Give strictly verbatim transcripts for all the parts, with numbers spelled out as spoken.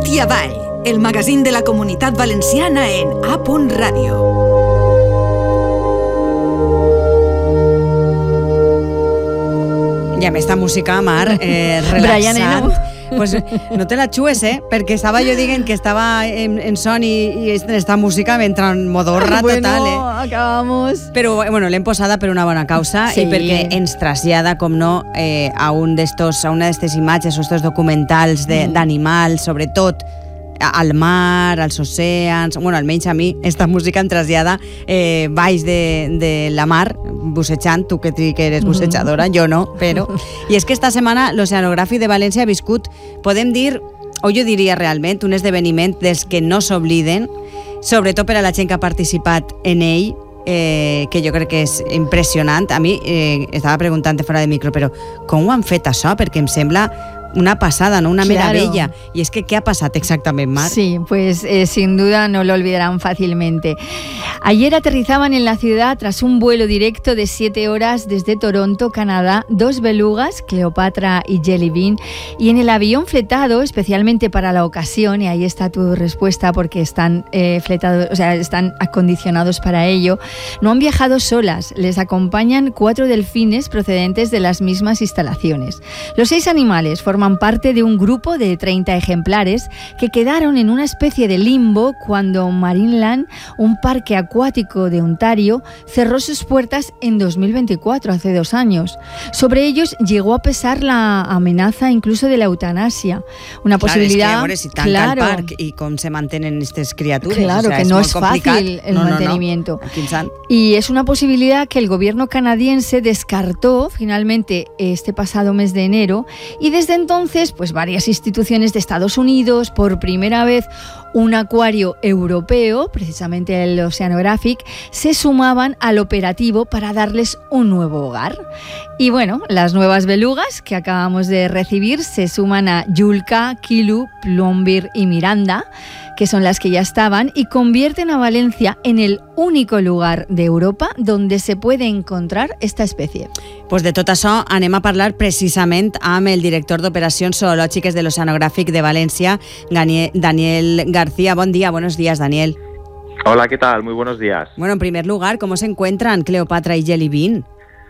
Amunt i avall, el magazín de la Comunitat Valenciana en A. Radio. I amb esta música, Mar, eh, relaxant, pues no te la xues, eh? Perquè estava jo dient que estava en, en son i, i esta música m'entra en modorra bueno, total, eh? acabamos. Però, bueno, l'hem posada per una bona causa sí. i perquè ens trasllada, com no, eh, a un d'estos, a una d'estes imatges o estos documentals de, mm. d'animals, sobretot al mar, als oceans. Bueno, almenys a mi esta música em trasllada eh, baix de, de la mar, bussejant, tu que, que eres bussejadora, jo no, però... I és que esta setmana l'Oceanogràfic de València ha viscut, podem dir, o jo diria realment, un esdeveniment dels que no s'obliden, sobretot per a la gent que ha participat en ell, eh, que jo crec que és impressionant. A mi eh, estava preguntant fora de micro, però com ho han fet això? Perquè em sembla una pasada, ¿no? Una claro. maravilla. Y es que, ¿qué ha pasado exactamente, Mar? Sí, pues eh, sin duda no lo olvidarán fácilmente. Ayer aterrizaban en la ciudad tras un vuelo directo de siete horas desde Toronto, Canadá, dos belugas, Cleopatra y Jelly Bean, y en el avión fletado especialmente para la ocasión, y ahí está tu respuesta porque están eh, fletados, o sea, están acondicionados para ello, no han viajado solas, les acompañan cuatro delfines procedentes de las mismas instalaciones. Los seis animales forman forman parte de un grupo de treinta ejemplares que quedaron en una especie de limbo cuando Marineland, un parque acuático de Ontario, cerró sus puertas en dos mil veinticuatro, hace dos años. Sobre ellos llegó a pesar la amenaza incluso de la eutanasia. Una claro, posibilidad... Es que, amor, si tanca claro, el parc i com se mantenen estas criaturas. Claro, o sea, que no es fácil el no, mantenimiento. No, no. Y es una posibilidad que el gobierno canadiense descartó finalmente este pasado mes de enero, y desde entonces, pues varias instituciones de Estados Unidos, por primera vez un acuario europeo, precisamente el Oceanographic, se sumaban al operativo para darles un nuevo hogar. Y bueno, las nuevas belugas que acabamos de recibir se suman a Yulka, Kilu, Plombir y Miranda, que son las que ya estaban, y convierten a Valencia en el único lugar de Europa donde se puede encontrar esta especie. Pues de tot això anem a parlar precisament amb el director d'Operacions Zoològiques de l'Oceanogràfic de València, Daniel García. Bon día, buenos días, Daniel. Hola, ¿qué tal? Muy buenos días. Bueno, en primer lugar, ¿cómo se encuentran Cleopatra y Jelly Bean?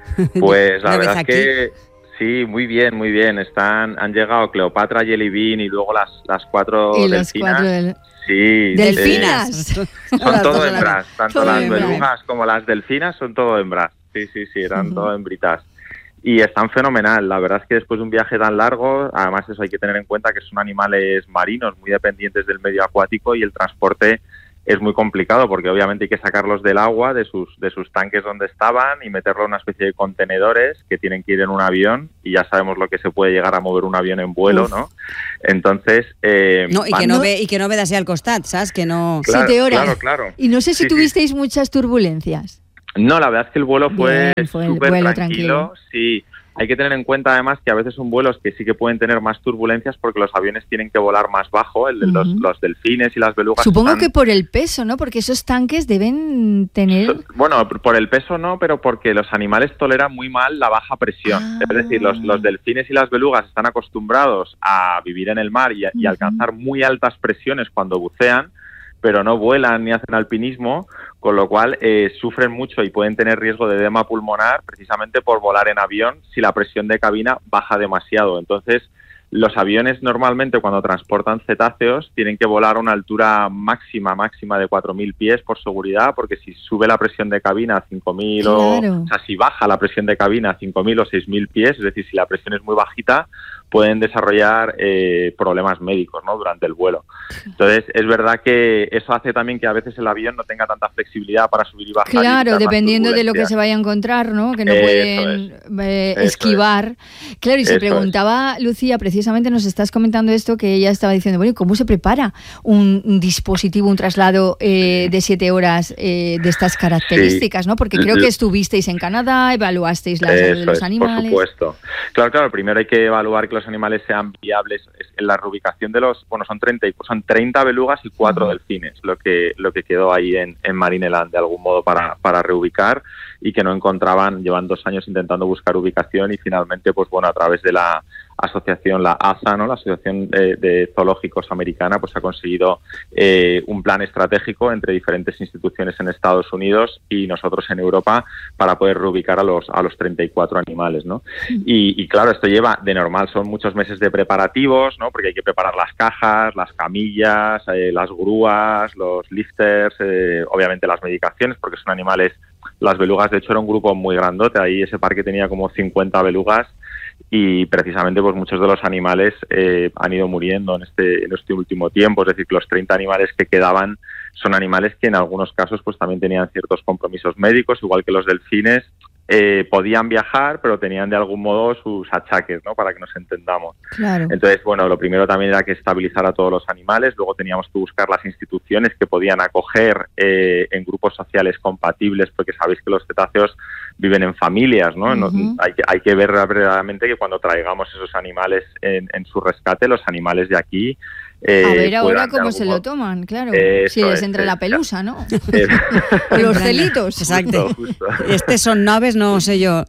Pues la verdad es que sí, muy bien, muy bien. Están, han llegado Cleopatra, Jelly Bean y luego las, las cuatro y delfinas. Los cuatro del... Sí, delfinas. Eh, son todo hembras, tanto las belugas como las delfinas son todo hembras. Sí, sí, sí, eran uh-huh. todo hembritas. Y están fenomenal. La verdad es que después de un viaje tan largo, además eso hay que tener en cuenta que son animales marinos muy dependientes del medio acuático y el transporte es muy complicado porque obviamente hay que sacarlos del agua, de sus de sus tanques donde estaban y meterlo en una especie de contenedores que tienen que ir en un avión, y ya sabemos lo que se puede llegar a mover un avión en vuelo, Uf. ¿no? Entonces... Eh, no, y, que no ve, y que no ve así al costat, ¿sabes? Que no... Claro, Siete horas. Claro, claro. Y no sé si sí, tuvisteis sí. muchas turbulencias. No, la verdad es que el vuelo fue súper tranquilo. tranquilo. Sí, hay que tener en cuenta además que a veces son vuelos que sí que pueden tener más turbulencias porque los aviones tienen que volar más bajo, el, uh-huh. los, los delfines y las belugas. Supongo están... que por el peso, ¿no? Porque esos tanques deben tener... Bueno, por el peso no, pero porque los animales toleran muy mal la baja presión. Ah. Es decir, los, los delfines y las belugas están acostumbrados a vivir en el mar y, y uh-huh. alcanzar muy altas presiones cuando bucean, pero no vuelan ni hacen alpinismo, con lo cual eh, sufren mucho y pueden tener riesgo de edema pulmonar precisamente por volar en avión si la presión de cabina baja demasiado. Entonces, los aviones normalmente cuando transportan cetáceos tienen que volar a una altura máxima, máxima de cuatro mil pies por seguridad, porque si sube la presión de cabina a cinco mil claro. o, o sea, si baja la presión de cabina a cinco mil o seis mil pies, es decir, si la presión es muy bajita, pueden desarrollar eh, problemas médicos, ¿no? Durante el vuelo. Entonces, es verdad que eso hace también que a veces el avión no tenga tanta flexibilidad para subir y bajar. Claro, y dependiendo de lo que se vaya a encontrar, ¿no? Que no eso pueden es. eh, esquivar. Es. Claro, y se eso preguntaba, es. Lucía, precisamente nos estás comentando esto, que ella estaba diciendo, bueno, ¿cómo se prepara un, un dispositivo, un traslado eh, de siete horas eh, de estas características, sí. ¿no? Porque creo que estuvisteis en Canadá, evaluasteis la salud de los es, animales. Por supuesto. Claro, claro, primero hay que evaluar que los animales sean viables en la reubicación de los, bueno, son treinta, son treinta belugas y cuatro uh-huh. delfines, lo que lo que quedó ahí en, en Marineland de algún modo para, para reubicar, y que no encontraban, llevan dos años intentando buscar ubicación y finalmente, pues bueno, a través de la asociación, la A Z A, ¿no? La Asociación de, de Zoológicos Americana, pues ha conseguido eh, un plan estratégico entre diferentes instituciones en Estados Unidos y nosotros en Europa para poder reubicar a los a los treinta y cuatro animales, ¿no? Y, y claro, esto lleva, de normal, son muchos meses de preparativos, ¿no? Porque hay que preparar las cajas, las camillas, eh, las grúas, los lifters, eh, obviamente las medicaciones, porque son animales, las belugas, de hecho, era un grupo muy grandote, ahí ese parque tenía como cincuenta belugas, y precisamente pues muchos de los animales eh, han ido muriendo en este en este último tiempo, es decir, que los treinta animales que quedaban son animales que en algunos casos pues también tenían ciertos compromisos médicos, igual que los delfines. Eh, podían viajar, pero tenían de algún modo sus achaques, ¿no? Para que nos entendamos. Claro. Entonces, bueno, lo primero también era que estabilizar a todos los animales, luego teníamos que buscar las instituciones que podían acoger eh, en grupos sociales compatibles, porque sabéis que los cetáceos viven en familias, ¿no? Uh-huh. no hay, que, hay que ver verdaderamente que cuando traigamos esos animales en, en su rescate, los animales de aquí... Eh, a ver ahora cómo se modo... lo toman, claro. Eh, si les entra es, la pelusa, ¿no? Eh, o los celitos. Exacto. Justo, justo. Estes son naves, no sé yo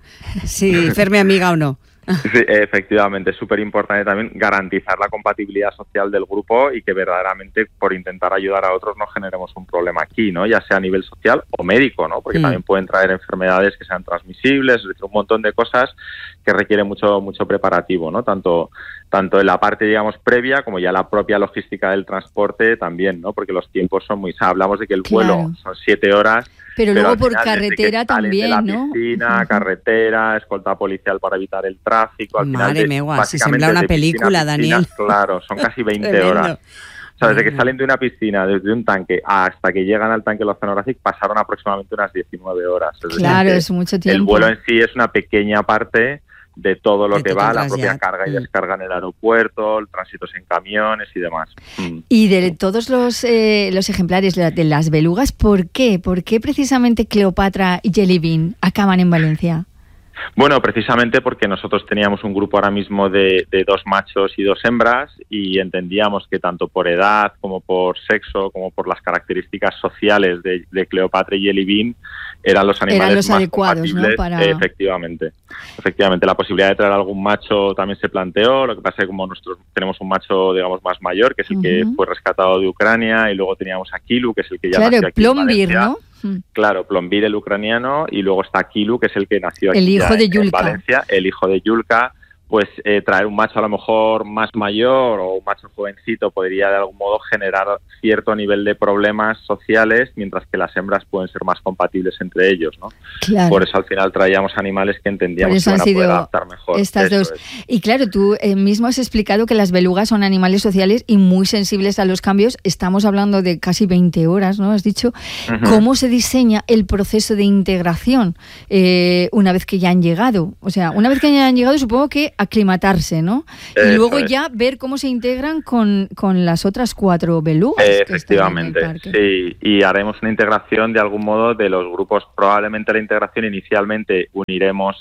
si fer mi amiga o no. Sí, efectivamente, es súper importante también garantizar la compatibilidad social del grupo y que verdaderamente por intentar ayudar a otros no generemos un problema aquí, ¿no? Ya sea a nivel social o médico, ¿no? Porque mm. también pueden traer enfermedades que sean transmisibles, es decir, un montón de cosas que requieren mucho mucho preparativo, ¿no? Tanto tanto en la parte, digamos, previa como ya la propia logística del transporte también, ¿no? Porque los tiempos son muy... O sea, hablamos de que el claro. vuelo son siete horas... Pero, pero luego por final, carretera también, de la ¿no? Piscina, uh-huh. carretera, escolta policial para evitar el tráfico... Al Madre mía, si sembla una película, piscina, Daniel. Piscina, claro, son casi veinte horas. O sea, desde que salen de una piscina, desde un tanque, hasta que llegan al tanque del Oceanographic, pasaron aproximadamente unas diecinueve horas. Es claro, decir, es mucho tiempo. El vuelo en sí es una pequeña parte de todo lo de que va, la propia carga y descarga en el aeropuerto, el tránsito en camiones y demás. Mm. Y de todos los, eh, los ejemplares de las belugas, ¿por qué? ¿Por qué precisamente Cleopatra y Jelly Bean acaban en Valencia? Bueno, precisamente porque nosotros teníamos un grupo ahora mismo de, de dos machos y dos hembras y entendíamos que tanto por edad como por sexo como por las características sociales de, de Cleopatra y Jelly Bean eran los animales eran los más adecuados, compatibles. ¿no? Para... Efectivamente, efectivamente. La posibilidad de traer algún macho también se planteó. Lo que pasa es que como nosotros tenemos un macho, digamos, más mayor, que es el uh-huh. que fue rescatado de Ucrania, y luego teníamos a Kilu, que es el que ya claro, nació aquí Plombir, en Valencia. ¿no? Claro, Plombir, el ucraniano, y luego está Kilu, que es el que nació aquí el hijo de en, en Valencia, el hijo de Yulka. Pues eh, traer un macho a lo mejor más mayor o un macho jovencito podría de algún modo generar cierto nivel de problemas sociales, mientras que las hembras pueden ser más compatibles entre ellos, ¿no? Claro. Por eso al final traíamos animales que entendíamos que iban a poder adaptar mejor. Estas eso dos. Es. Y claro, tú eh, mismo has explicado que las belugas son animales sociales y muy sensibles a los cambios. Estamos hablando de casi veinte horas, ¿no? Has dicho. Uh-huh. ¿Cómo se diseña el proceso de integración eh, una vez que ya han llegado? O sea, una vez que ya han llegado, supongo que aclimatarse, ¿no? Eso y luego es. ya ver cómo se integran con, con las otras cuatro belugas. Eh, efectivamente, sí. Y haremos una integración de algún modo de los grupos. Probablemente la integración inicialmente uniremos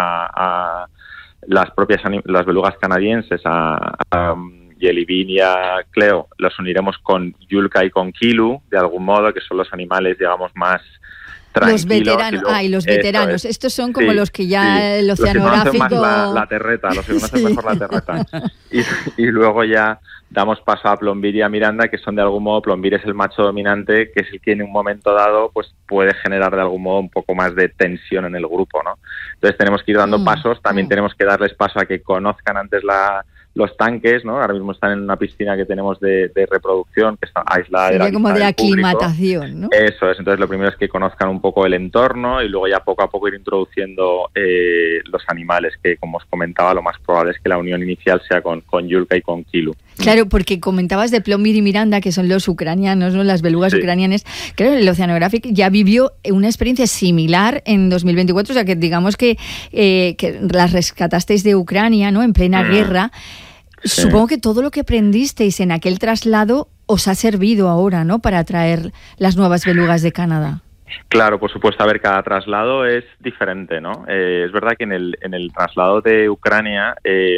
a, a las propias las belugas canadienses, a, a Jelly Bean y a Cleo, los uniremos con Yulka y con Kilu, de algún modo, que son los animales, digamos, más... Los veteranos, y luego, ah, y los veteranos, es. Estos son como sí, los que ya sí. el oceanográfico... Los que conocen más la, la terreta, los que conocen sí. mejor la terreta. Y, y luego ya damos paso a Plombir y a Miranda, que son de algún modo, Plombir es el macho dominante, que es el que en un momento dado pues puede generar de algún modo un poco más de tensión en el grupo, ¿no? Entonces tenemos que ir dando mm, pasos, también mm. tenemos que darles paso a que conozcan antes la... los tanques, ¿no? Ahora mismo están en una piscina que tenemos de, de reproducción, que está aislada de la como de aclimatación, ¿no? Eso es, entonces lo primero es que conozcan un poco el entorno y luego ya poco a poco ir introduciendo eh, los animales, que como os comentaba, lo más probable es que la unión inicial sea con, con Yulka y con Kilu. Claro, porque comentabas de Plombir y Miranda, que son los ucranianos, ¿no? Las belugas sí. ucranianas. Claro, el Oceanographic ya vivió una experiencia similar en dos mil veinticuatro, o sea que digamos que, eh, que las rescatasteis de Ucrania, ¿no? En plena mm. guerra. Sí. Supongo que todo lo que aprendisteis en aquel traslado os ha servido ahora, ¿no? Para traer las nuevas belugas de Canadá. Claro, por supuesto. A ver, cada traslado es diferente, ¿no? Eh, es verdad que en el, en el traslado de Ucrania... Eh,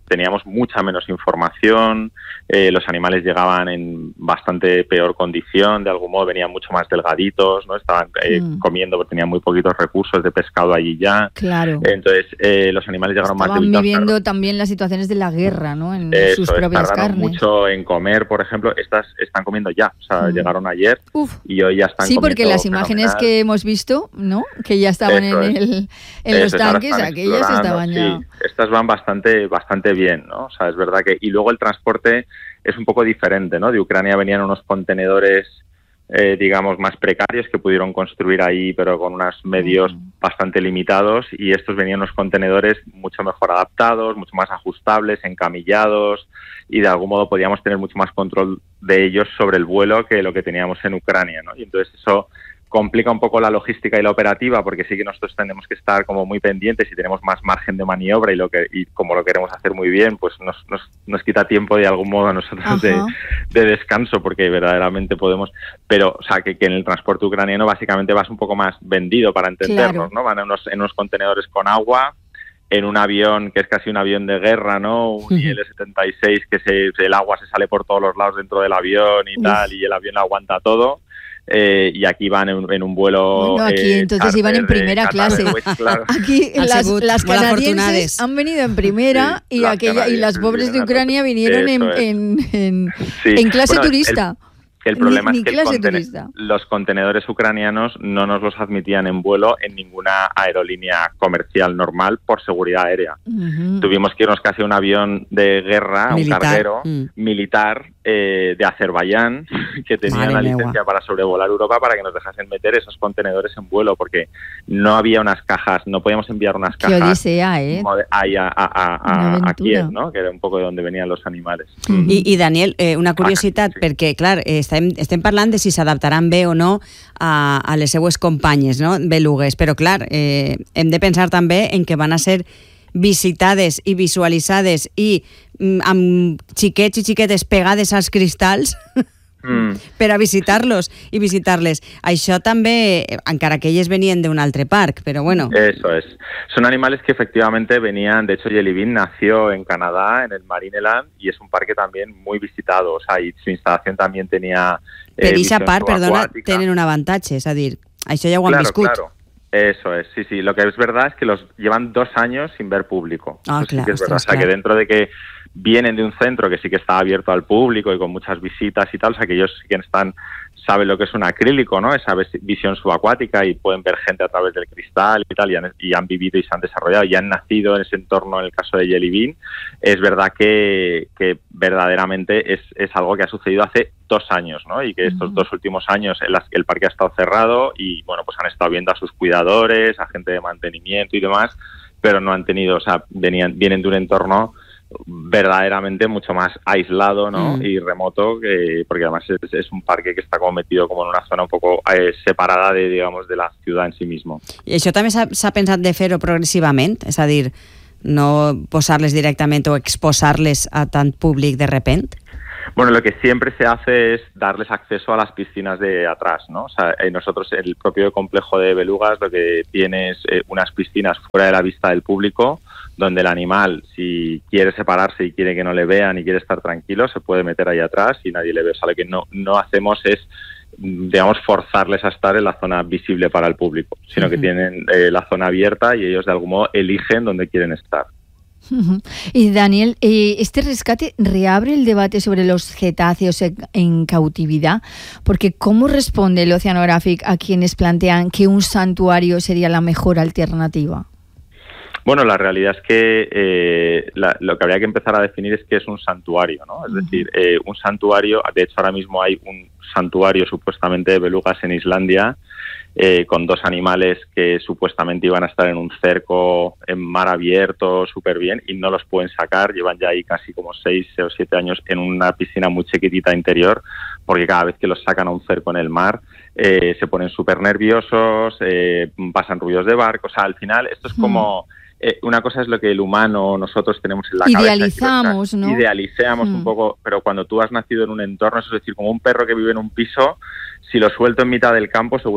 teníamos mucha menos información, eh, los animales llegaban en bastante peor condición, de algún modo venían mucho más delgaditos, ¿no? Estaban eh, mm. comiendo porque tenían muy poquitos recursos de pescado allí ya. Claro. Entonces, eh, los animales llegaron Estaban más debilitados. viviendo claro. también las situaciones de la guerra, ¿no? En Eso, sus propias tardaron carnes. mucho en comer, por ejemplo, estas están comiendo ya, o sea, mm. llegaron ayer Uf. y hoy ya están sí, comiendo. Sí, porque las imágenes fenomenal. que hemos visto, ¿no? Que ya estaban Eso en, el, en los tanques, aquellas estaban ya... Sí, estas van bastante, bastante bien, ¿no? O sea, es verdad que... Y luego el transporte es un poco diferente, ¿no? De Ucrania venían unos contenedores, eh, digamos, más precarios que pudieron construir ahí, pero con unos medios mm. bastante limitados, y estos venían unos contenedores mucho mejor adaptados, mucho más ajustables, encamillados, y de algún modo podíamos tener mucho más control de ellos sobre el vuelo que lo que teníamos en Ucrania, ¿no? Y entonces eso complica un poco la logística y la operativa, porque sí que nosotros tenemos que estar como muy pendientes y tenemos más margen de maniobra, y lo que y como lo queremos hacer muy bien, pues nos nos, nos quita tiempo de algún modo a nosotros de, de descanso, porque verdaderamente podemos, pero o sea que, que en el transporte ucraniano básicamente vas un poco más vendido, para entendernos, claro. ¿no? Van en unos, en unos contenedores con agua, en un avión que es casi un avión de guerra, ¿no? Un I L setenta y seis que se, el agua se sale por todos los lados dentro del avión y Uf. tal, y el avión aguanta todo. Eh, y aquí van en, en un vuelo... Bueno, aquí eh, entonces iban en primera clase. West, claro. Aquí las, las canadienses han venido en primera sí, y aquella y las pobres de Ucrania vinieron en, en, en, sí. en clase bueno, turista. El, el problema ni, es que ni el contene- los contenedores ucranianos no nos los admitían en vuelo en ninguna aerolínea comercial normal por seguridad aérea. Uh-huh. Tuvimos que irnos casi a un avión de guerra, militar. un carguero mm. militar eh, de Azerbaiyán, que tenía Madre una licencia megua. para sobrevolar Europa, para que nos dejasen meter esos contenedores en vuelo, porque no había unas cajas, no podíamos enviar unas Qué cajas odisea, ¿eh? ahí a, a, a, a, a Kiev, ¿no? Que era un poco de donde venían los animales. Mm. I, i Daniel, eh, una curiositat, ah, sí. perquè, clar, eh, estem, estem parlant de si s'adaptaran bé o no a, a les seues companyes, no?, belugues, però, clar, eh, hem de pensar també en que van a ser visitades i visualitzades i mm, amb xiquets i xiquetes pegades als cristalls mm. per a visitar-los i visitar-les. Això també, encara que elles venien d'un altre parc, però bueno. Eso es. Son animales que efectivamente venían, de hecho Jelly Bean nació en Canadá, en el Marineland, y es un parque también muy visitado, o sea, y su instalación también tenía... Eh, per ixa part, perdona, tenen un avantatge, és a dir, això ja ho han claro, viscut. Claro. Eso es, sí, sí. Lo que es verdad es que los llevan dos años sin ver público. Ah, Eso claro, sí que es verdad. ostras, o sea, claro. que dentro de que vienen de un centro que sí que está abierto al público y con muchas visitas y tal, o sea, que ellos sí que están, saben lo que es un acrílico, ¿no? Esa visión subacuática, y pueden ver gente a través del cristal y tal, y han, y han vivido y se han desarrollado y han nacido en ese entorno. En el caso de Jelly Bean, es verdad que, que verdaderamente es, es algo que ha sucedido hace dos años, ¿no? Y que estos uh-huh. dos últimos años el, el parque ha estado cerrado y, bueno, pues han estado viendo a sus cuidadores, a gente de mantenimiento y demás, pero no han tenido, o sea, venían, vienen de un entorno verdaderamente mucho más aislado, ¿no? Mm. y remoto, que, porque además es, es un parque que está como metido como en una zona un poco eh, separada de, digamos, de la ciudad en sí mismo. I això també s'ha, s'ha pensat de fer-ho progressivament? És a dir, no posar-les directament o exposar-les a tant públic de repent? Bueno, lo que siempre se hace es darles acceso a las piscinas de atrás, ¿no? O sea, eh, nosotros, el propio complejo de belugas, lo que tiene es eh, unas piscinas fuera de la vista del público, donde el animal, si quiere separarse y quiere que no le vean y quiere estar tranquilo, se puede meter ahí atrás y nadie le ve. O sea, lo que no, no hacemos es, digamos, forzarles a estar en la zona visible para el público, sino uh-huh. que tienen eh, la zona abierta y ellos de algún modo eligen dónde quieren estar. Uh-huh. Y Daniel, eh, ¿este rescate reabre el debate sobre los cetáceos en, en cautividad? Porque ¿cómo responde el Oceanographic a quienes plantean que un santuario sería la mejor alternativa? Bueno, la realidad es que eh, la, lo que habría que empezar a definir es qué es un santuario, ¿no? Es uh-huh. decir, eh, un santuario, de hecho ahora mismo hay un santuario supuestamente de belugas en Islandia, eh, con dos animales que supuestamente iban a estar en un cerco en mar abierto súper bien y no los pueden sacar, llevan ya ahí casi como seis o siete años en una piscina muy chiquitita interior, porque cada vez que los sacan a un cerco en el mar eh, se ponen súper nerviosos, eh, pasan ruidos de barco, o sea, al final esto es como... Uh-huh. Eh, una cosa es lo que el humano, nosotros tenemos en la Idealizamos, cabeza. ¿no? Idealizamos mm. un poco, pero cuando tú has nacido en un entorno, es decir, como un perro que vive en un piso, si lo suelto en mitad del campo seguro que es mucho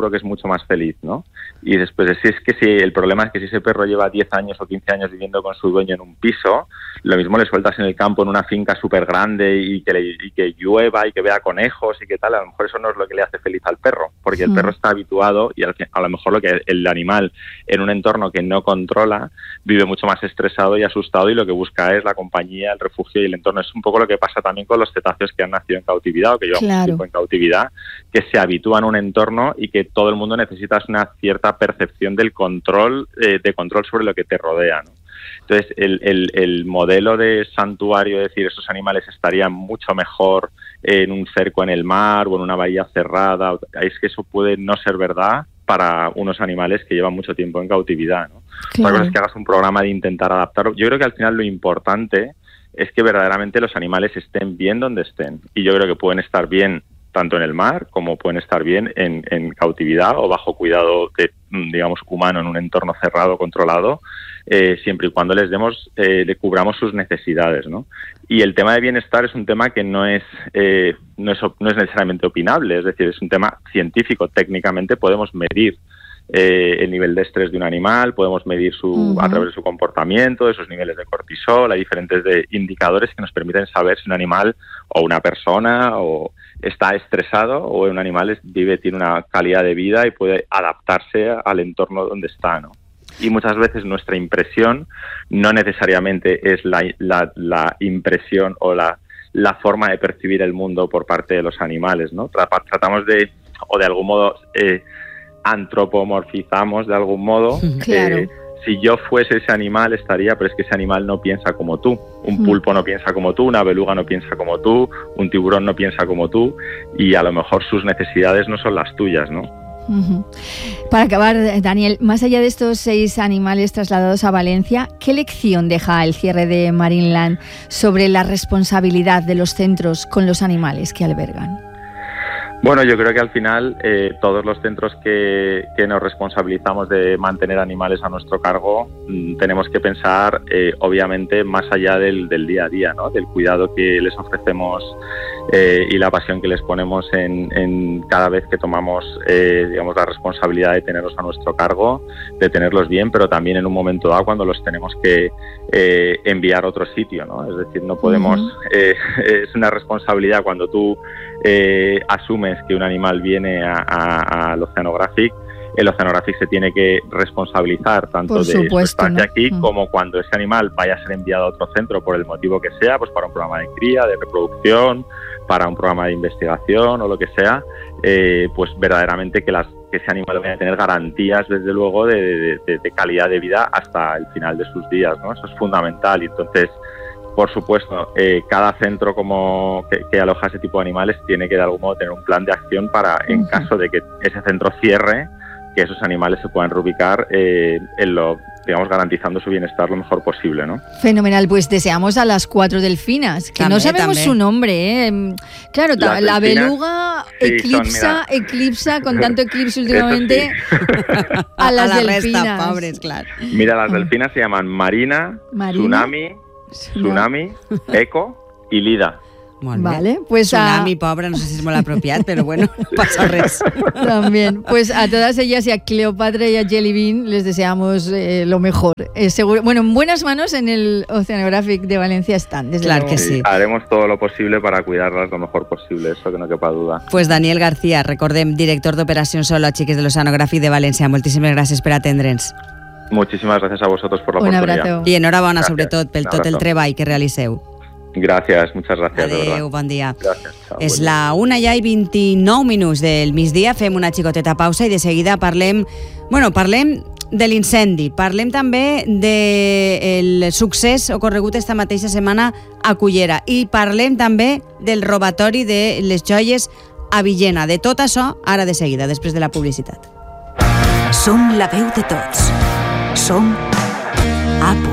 más feliz, ¿no? Y después, si es que si el problema es que si ese perro lleva diez años o quince años viviendo con su dueño en un piso, lo mismo le sueltas en el campo en una finca súper grande y que, le, y que llueva y que vea conejos y que tal, a lo mejor eso no es lo que le hace feliz al perro, porque el mm. perro está habituado y a lo mejor lo que el animal en un entorno que no controla vive mucho más estresado y asustado y lo que busca es la compañía, el refugio y el entorno. Es un poco lo que pasa también con los cetáceos que han nacido en cautividad o que llevan claro. mucho tiempo en cautividad, que se habitúan a un entorno y que todo el mundo necesita una cierta percepción del control, eh, de control sobre lo que te rodea, ¿no? Entonces, el, el, el modelo de santuario, es decir, esos animales estarían mucho mejor en un cerco en el mar o en una bahía cerrada, es que eso puede no ser verdad para unos animales que llevan mucho tiempo en cautividad, ¿no? Claro. Otra cosa es que hagas un programa de intentar adaptarlo. Yo creo que al final lo importante es que verdaderamente los animales estén bien donde estén, y yo creo que pueden estar bien tanto en el mar como pueden estar bien en, en cautividad o bajo cuidado de, digamos, humano en un entorno cerrado, controlado, eh, siempre y cuando les demos, eh, le cubramos sus necesidades, ¿no? Y el tema de bienestar es un tema que no es, eh, no es, no es necesariamente opinable, es decir, es un tema científico. Técnicamente podemos medir eh, el nivel de estrés de un animal, podemos medir su, uh-huh. a través de su comportamiento, de sus niveles de cortisol, hay diferentes de indicadores que nos permiten saber si un animal o una persona o está estresado o un animal vive, tiene una calidad de vida y puede adaptarse al entorno donde está, ¿no? Y muchas veces nuestra impresión no necesariamente es la, la, la impresión o la, la forma de percibir el mundo por parte de los animales, ¿no? Tratamos de, o de algún modo, eh, antropomorfizamos de algún modo. Claro. Eh, si yo fuese ese animal estaría, pero es que ese animal no piensa como tú. Un pulpo no piensa como tú, una beluga no piensa como tú, un tiburón no piensa como tú, y a lo mejor sus necesidades no son las tuyas, ¿no? Uh-huh. Para acabar, Daniel, más allá de estos seis animales trasladados a Valencia, ¿qué lección deja el cierre de Marineland sobre la responsabilidad de los centros con los animales que albergan? Bueno, yo creo que al final eh, todos los centros que, que nos responsabilizamos de mantener animales a nuestro cargo mmm, tenemos que pensar, eh, obviamente, más allá del, del día a día, ¿no? Del cuidado que les ofrecemos eh, y la pasión que les ponemos en, en cada vez que tomamos, eh, digamos, la responsabilidad de tenerlos a nuestro cargo, de tenerlos bien, pero también en un momento dado cuando los tenemos que eh, enviar a otro sitio, ¿no? Es decir, no podemos... Uh-huh. eh, es una responsabilidad cuando tú eh, asumes que un animal viene a, a, al Oceanographic, el Oceanographic se tiene que responsabilizar tanto por de supuesto, su estancia ¿no? aquí mm. como cuando ese animal vaya a ser enviado a otro centro por el motivo que sea, pues para un programa de cría, de reproducción, para un programa de investigación o lo que sea, eh, pues verdaderamente que, las, que ese animal vaya a tener garantías, desde luego, de, de, de, de calidad de vida hasta el final de sus días, ¿no? Eso es fundamental. Y entonces, por supuesto, eh, cada centro como que, que aloja ese tipo de animales tiene que de algún modo tener un plan de acción para, en uh-huh. caso de que ese centro cierre, que esos animales se puedan reubicar eh, en lo, digamos, garantizando su bienestar lo mejor posible, ¿no? Fenomenal, pues deseamos a las cuatro delfinas, que también, no sabemos también. Su nombre, ¿eh? Claro, la, la beluga sí, eclipsa, son, eclipsa, con tanto eclipse últimamente, sí. a las a la delfinas. Resta, pobres, claro. Mira, las delfinas se llaman Marina, Marina Tsunami, Tsunami, Eco i Lida. Vale, pues Tsunami, a... pobre, no sé si es muy apropiado, pero bueno, no pasa res. También, pues a todas ellas y a Cleopatra y a Jelly Bean les deseamos eh, lo mejor. Eh, seguro, bueno, en buenas manos en el Oceanographic de Valencia están, desde claro luego. que sí. sí. Haremos todo lo posible para cuidarlas lo mejor posible, eso que no quepa duda. Pues Daniel García, recordem, director d'Operacions Solo a Xiques de l'Oceanographic de València. Moltíssimes gràcies per atendre'ns. Muchísimas gracias a vosotros por la Un oportunidad. abrazo. I enhorabona, Gràcies. sobretot, pel tot el treball que realiseu. Gracias, muchas gracias. Adeu, de verdad. bon dia. Gracias, chao, És bon la una ja i vint-i-nou minuts del migdia, fem una xicoteta pausa i de seguida parlem, bueno, parlem de l'incendi, parlem també del succés ocorregut esta mateixa setmana a Cullera i parlem també del robatori de les joies a Villena. De tot això, ara de seguida, després de la publicitat. Som la veu de tots. Som A Punt.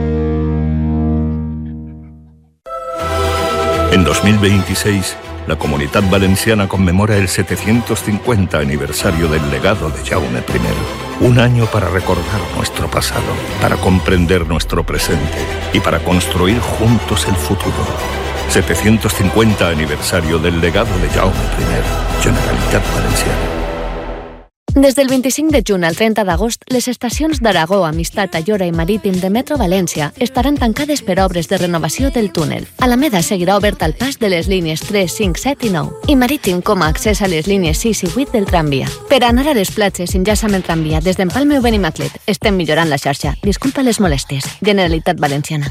En dos mil veintiséis, la Comunitat Valenciana conmemora el setecientos cincuenta aniversario del legado de Jaume primero. Un año para recordar nuestro pasado, para comprender nuestro presente y para construir juntos el futuro. setecientos cincuenta aniversario del legado de Jaume primero. Generalitat Valenciana. Des del vint-i-cinc de juny al trenta d'agost, les estacions d'Aragó, Amistat, Ayora i Marítim de Metro València estaran tancades per obres de renovació del túnel. Alameda seguirà obert al pas de les línies tres, cinc, set i nou i Marítim com a accés a les línies sis i vuit del tramvia. Per anar a les platges, enllaça amb el tramvia des d'Empalme o Benimaclet. Estem millorant la xarxa. Disculpa les molèsties. Generalitat Valenciana.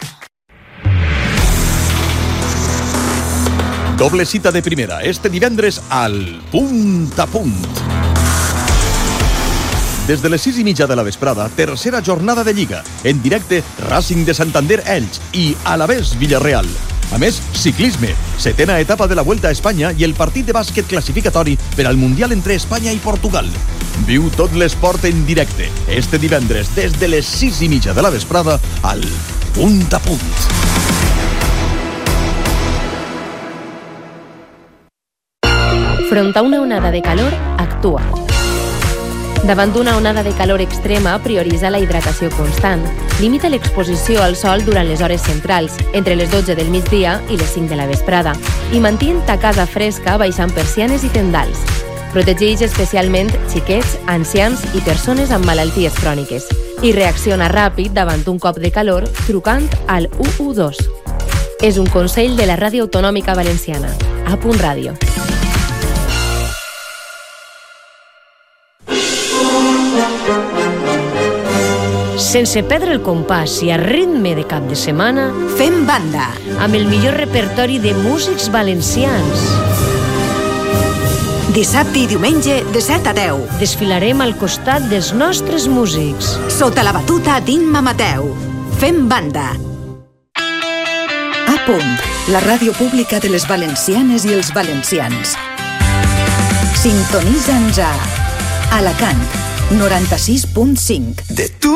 Doble cita de primera este divendres al Punt a Punt. Des de les sis i mitja de la vesprada, tercera jornada de Lliga. En directe, Racing de Santander Elx i Alavés Villarreal. A més, ciclisme, setena etapa de la Vuelta a Espanya i el partit de bàsquet classificatori per al Mundial entre Espanya i Portugal. Viu tot l'esport en directe, este divendres, des de les sis i mitja de la vesprada, al Punt a Punt. Front a una onada de calor, actua. Davant d'una onada de calor extrema, prioritza la hidratació constant. Limita l'exposició al sol durant les hores centrals, entre les dotze del migdia i les cinc de la vesprada, i mantén ta casa fresca baixant persianes i tendals. Protegeix especialment xiquets, ancians i persones amb malalties cròniques. I reacciona ràpid davant un cop de calor trucant al u u dos. És un consell de la Ràdio Autonòmica Valenciana. A Punt Ràdio. Sense perdre el compàs i a ritme de cap de setmana, Fem banda. Amb el millor repertori de músics valencians. Dissabte i diumenge de set a deu. Desfilarem al costat dels nostres músics. Sota la batuta d'Imma Mateu. Fem banda. A Punt, la ràdio pública de les valencianes i els valencians. Sintonitza'ns a Alacant, noranta-sis punt cinc. De tu